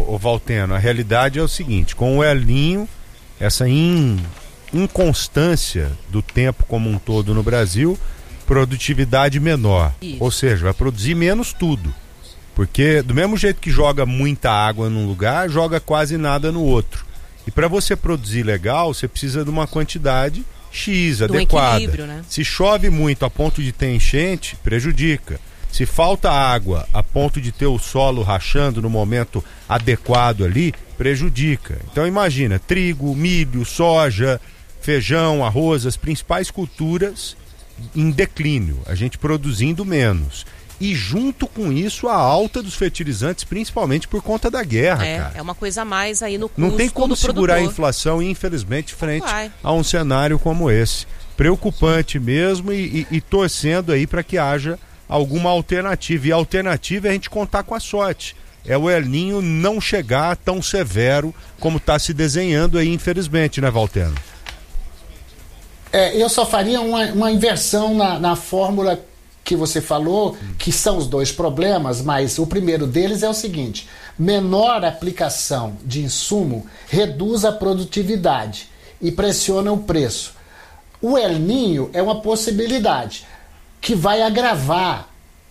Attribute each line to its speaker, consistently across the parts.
Speaker 1: ô Valteno, a realidade é o seguinte, com o El Niño, essa inconstância do tempo como um todo no Brasil, produtividade menor. Isso. Ou seja, vai produzir menos tudo. Porque do mesmo jeito que joga muita água num lugar, joga quase nada no outro. E para você produzir legal, você precisa de uma quantidade X, adequada. Né? Se chove muito a ponto de ter enchente, prejudica. Se falta água a ponto de ter o solo rachando no momento adequado ali, prejudica. Então imagina, trigo, milho, soja, feijão, arroz, as principais culturas em declínio, a gente produzindo menos. E junto com isso a alta dos fertilizantes, principalmente por conta da guerra, cara.
Speaker 2: É uma coisa a mais aí no custo.
Speaker 1: Não tem como segurar
Speaker 2: produtor.
Speaker 1: a inflação, infelizmente, frente a um cenário como esse. Preocupante mesmo e torcendo aí para que haja alguma alternativa. E a alternativa é a gente contar com a sorte. É o El Niño não chegar tão severo como está se desenhando aí, infelizmente, né, Valteno?
Speaker 3: Eu só faria uma inversão na fórmula que você falou, que são os dois problemas, mas o primeiro deles é o seguinte: menor aplicação de insumo reduz a produtividade e pressiona o preço. O El Niño é uma possibilidade que vai agravar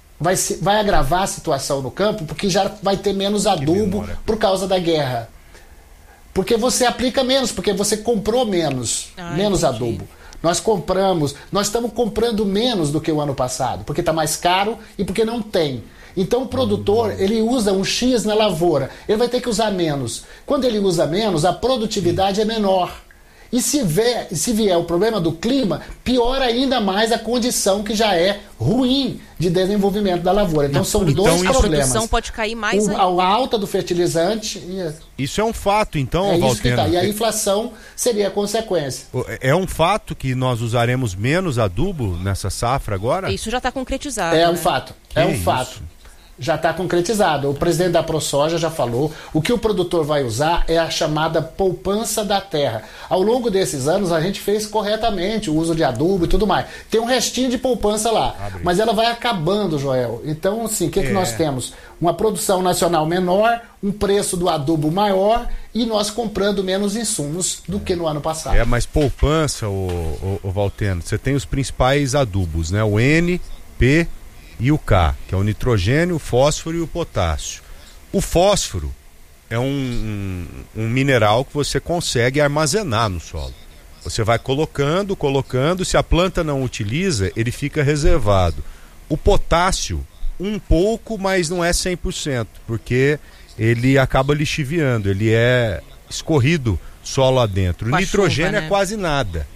Speaker 3: a situação no campo, porque já vai ter menos adubo por causa da guerra. Porque você aplica menos, porque você comprou menos adubo. Nós estamos comprando menos do que o ano passado, porque está mais caro e porque não tem. Então o produtor, ele usa um X na lavoura, ele vai ter que usar menos. Quando ele usa menos, a produtividade é menor. E se vier o problema do clima, piora ainda mais a condição que já é ruim de desenvolvimento da lavoura. Então são dois problemas. A
Speaker 2: produção pode cair mais ainda.
Speaker 3: A alta do fertilizante...
Speaker 1: Isso é um fato, então, Valteno.
Speaker 3: E a inflação seria a consequência.
Speaker 1: É um fato que nós usaremos menos adubo nessa safra agora?
Speaker 2: Isso já está concretizado.
Speaker 3: Um fato. Fato. Já está concretizado. O presidente da ProSoja já falou. O que o produtor vai usar é a chamada poupança da terra. Ao longo desses anos a gente fez corretamente o uso de adubo e tudo mais. Tem um restinho de poupança lá, mas ela vai acabando, Joel. Então, assim, o que nós temos? Uma produção nacional menor, um preço do adubo maior e nós comprando menos insumos do que no ano passado.
Speaker 1: Mas poupança, o Valteno, você tem os principais adubos, né? O N, P e o K, que é o nitrogênio, o fósforo e o potássio. O fósforo é um mineral que você consegue armazenar no solo. Você vai colocando, se a planta não utiliza, ele fica reservado. O potássio, um pouco, mas não é 100%, porque ele acaba lixiviando, ele é escorrido solo adentro. O nitrogênio é quase nada.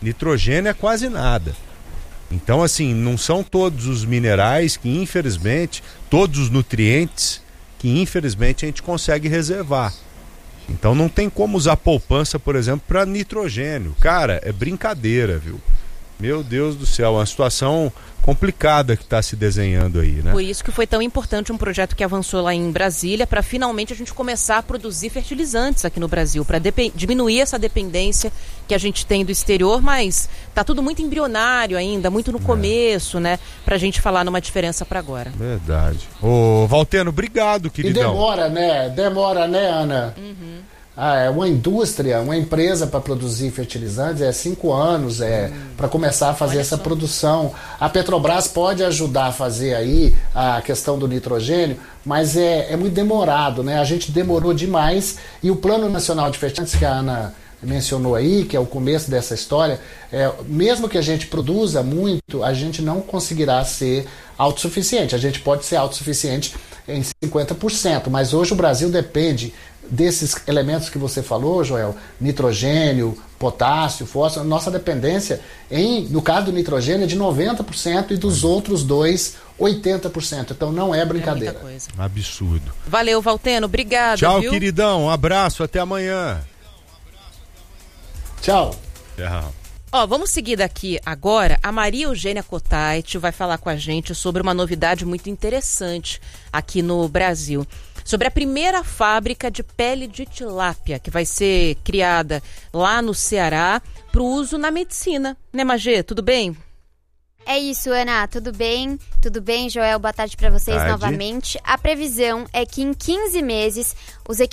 Speaker 1: Então, assim, não são todos os minerais que, infelizmente, todos os nutrientes que, infelizmente, a gente consegue reservar. Então, não tem como usar poupança, por exemplo, para nitrogênio. Cara, é brincadeira, viu? Meu Deus do céu, é uma situação complicada que está se desenhando aí, né?
Speaker 2: Por isso que foi tão importante um projeto que avançou lá em Brasília, para finalmente a gente começar a produzir fertilizantes aqui no Brasil, para diminuir essa dependência que a gente tem do exterior, mas tá tudo muito embrionário ainda, muito no começo, né? Pra gente falar numa diferença para agora.
Speaker 1: Verdade. Ô, Valteno, obrigado, queridão.
Speaker 3: E demora, né, Ana? É uma indústria, uma empresa para produzir fertilizantes, 5 anos para começar a fazer essa produção. A Petrobras pode ajudar a fazer aí a questão do nitrogênio, mas é muito demorado, né? A gente demorou demais e o Plano Nacional de Fertilizantes que a Ana mencionou aí, que é o começo dessa história, mesmo que a gente produza muito, a gente não conseguirá ser autossuficiente. A gente pode ser autossuficiente em 50%, mas hoje o Brasil depende desses elementos que você falou, Joel, nitrogênio, potássio, fósforo. Nossa dependência, no caso do nitrogênio, é de 90% e dos outros dois, 80%. Então não é brincadeira.
Speaker 2: É muita coisa.
Speaker 1: Absurdo.
Speaker 2: Valeu, Valteno. Obrigado.
Speaker 1: Tchau,
Speaker 2: viu?
Speaker 1: queridão. Um abraço. Até amanhã.
Speaker 3: Tchau.
Speaker 2: Vamos seguir daqui agora. A Maria Eugênia Cottait vai falar com a gente sobre uma novidade muito interessante aqui no Brasil. Sobre a primeira fábrica de pele de tilápia, que vai ser criada lá no Ceará para o uso na medicina. Né, Magê? Tudo bem?
Speaker 4: É isso, Ana. Tudo bem? Tudo bem, Joel? Boa tarde para vocês novamente. A previsão é que em 15 meses os